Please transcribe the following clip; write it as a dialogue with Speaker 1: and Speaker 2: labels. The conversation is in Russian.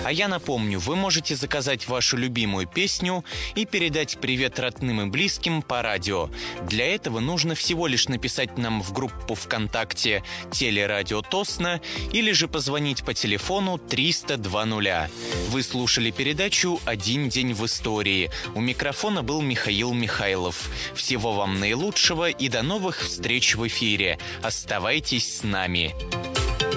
Speaker 1: А я напомню, вы можете заказать вашу любимую песню и передать привет родным и близким по радио. Для этого нужно всего лишь написать нам в группу ВКонтакте «Телерадио Тосно» или же позвонить по телефону 300-20. Вы слушали передачу «Один день в истории». У микрофона был Михаил Михайлов. Всего вам наилучшего и до новых встреч в эфире. Оставайтесь с нами.